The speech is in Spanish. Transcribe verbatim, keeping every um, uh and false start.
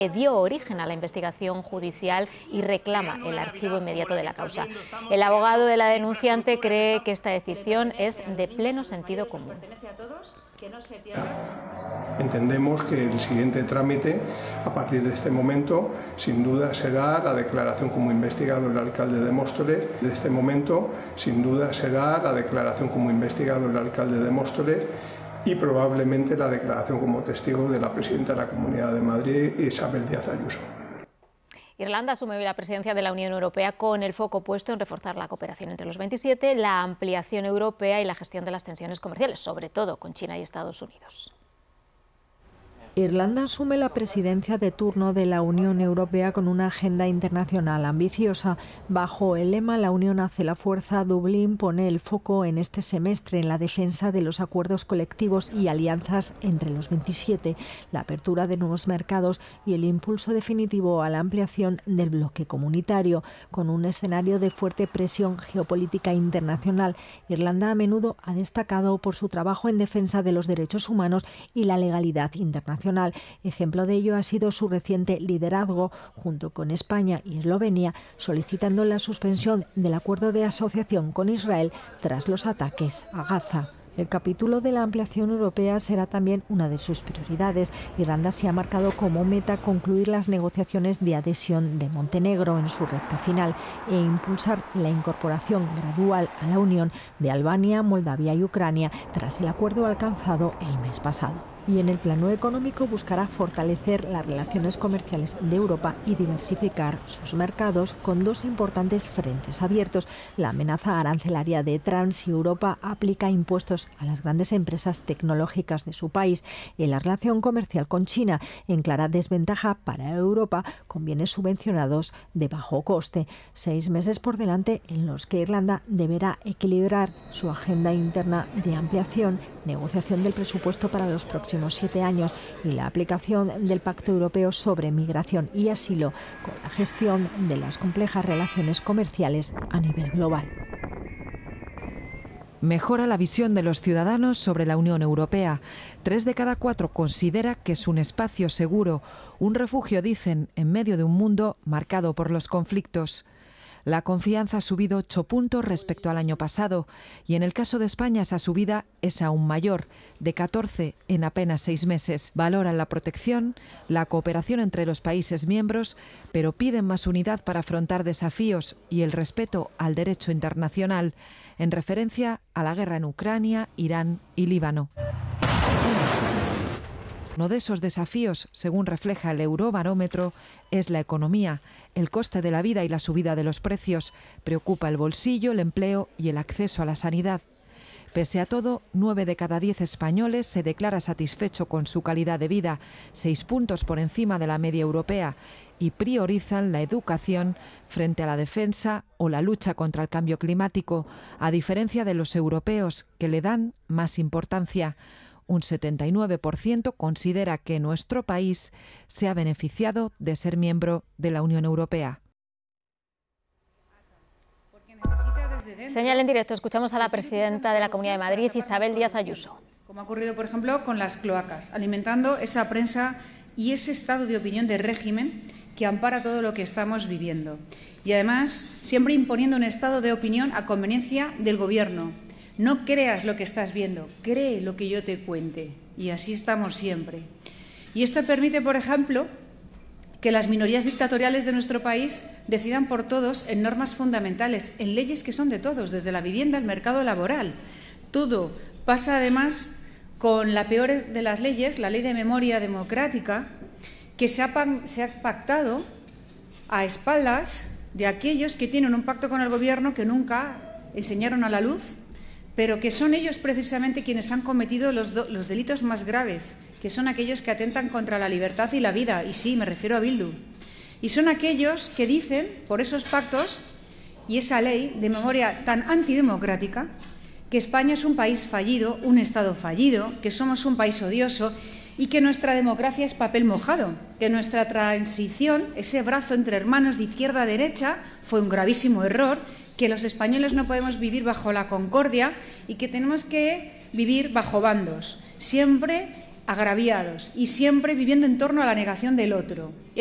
que dio origen a la investigación judicial y reclama el archivo inmediato de la causa. El abogado de la denunciante cree que esta decisión es de pleno sentido común. Entendemos que el siguiente trámite, a partir de este momento, sin duda será la declaración como investigado del alcalde de Móstoles. De este momento, sin duda será la declaración como investigado del alcalde de Móstoles y probablemente la declaración como testigo de la presidenta de la Comunidad de Madrid, Isabel Díaz Ayuso. Irlanda asume hoy la presidencia de la Unión Europea con el foco puesto en reforzar la cooperación entre los veintisiete, la ampliación europea y la gestión de las tensiones comerciales, sobre todo con China y Estados Unidos. Irlanda asume la presidencia de turno de la Unión Europea con una agenda internacional ambiciosa. Bajo el lema "La Unión hace la fuerza", Dublín pone el foco en este semestre en la defensa de los acuerdos colectivos y alianzas entre los veintisiete, la apertura de nuevos mercados y el impulso definitivo a la ampliación del bloque comunitario. Con un escenario de fuerte presión geopolítica internacional, Irlanda a menudo ha destacado por su trabajo en defensa de los derechos humanos y la legalidad internacional. Ejemplo de ello ha sido su reciente liderazgo, junto con España y Eslovenia, solicitando la suspensión del acuerdo de asociación con Israel tras los ataques a Gaza. El capítulo de la ampliación europea será también una de sus prioridades. Irlanda se ha marcado como meta concluir las negociaciones de adhesión de Montenegro en su recta final e impulsar la incorporación gradual a la Unión de Albania, Moldavia y Ucrania tras el acuerdo alcanzado el mes pasado. Y en el plano económico buscará fortalecer las relaciones comerciales de Europa y diversificar sus mercados con dos importantes frentes abiertos: la amenaza arancelaria de Trump si Europa aplica impuestos a las grandes empresas tecnológicas de su país, y la relación comercial con China, en clara desventaja para Europa con bienes subvencionados de bajo coste. Seis meses por delante en los que Irlanda deberá equilibrar su agenda interna de ampliación, negociación del presupuesto para los próximos siete años y la aplicación del Pacto Europeo sobre Migración y Asilo, con la gestión de las complejas relaciones comerciales a nivel global. Mejora la visión de los ciudadanos sobre la Unión Europea. Tres de cada cuatro considera que es un espacio seguro, un refugio, dicen, en medio de un mundo marcado por los conflictos. La confianza ha subido ocho puntos respecto al año pasado y en el caso de España esa subida es aún mayor, de catorce en apenas seis meses. Valoran la protección, la cooperación entre los países miembros, pero piden más unidad para afrontar desafíos y el respeto al derecho internacional, en referencia a la guerra en Ucrania, Irán y Líbano. Uno de esos desafíos, según refleja el Eurobarómetro, es la economía. El coste de la vida y la subida de los precios preocupa el bolsillo, el empleo y el acceso a la sanidad. Pese a todo, nueve de cada diez españoles se declara satisfecho con su calidad de vida, seis puntos por encima de la media europea, y priorizan la educación frente a la defensa o la lucha contra el cambio climático, a diferencia de los europeos, que le dan más importancia. Un setenta y nueve por ciento considera que nuestro país se ha beneficiado de ser miembro de la Unión Europea. Señal en directo, escuchamos a la presidenta de la Comunidad de Madrid, Isabel Díaz Ayuso. Como ha ocurrido, por ejemplo, con las cloacas, alimentando esa prensa y ese estado de opinión de régimen que ampara todo lo que estamos viviendo. Y además, siempre imponiendo un estado de opinión a conveniencia del Gobierno. No creas lo que estás viendo, cree lo que yo te cuente. Y así estamos siempre. Y esto permite, por ejemplo, que las minorías dictatoriales de nuestro país decidan por todos en normas fundamentales, en leyes que son de todos, desde la vivienda al mercado laboral. Todo pasa, además, con la peor de las leyes, la Ley de Memoria Democrática, que se ha, se ha pactado a espaldas de aquellos que tienen un pacto con el Gobierno que nunca enseñaron a la luz, pero que son ellos precisamente quienes han cometido los, do, los delitos más graves, que son aquellos que atentan contra la libertad y la vida, y sí, me refiero a Bildu. Y son aquellos que dicen, por esos pactos y esa ley de memoria tan antidemocrática, que España es un país fallido, un Estado fallido, que somos un país odioso y que nuestra democracia es papel mojado, que nuestra transición, ese brazo entre hermanos de izquierda a derecha, fue un gravísimo error, que los españoles no podemos vivir bajo la concordia y que tenemos que vivir bajo bandos, siempre agraviados y siempre viviendo en torno a la negación del otro.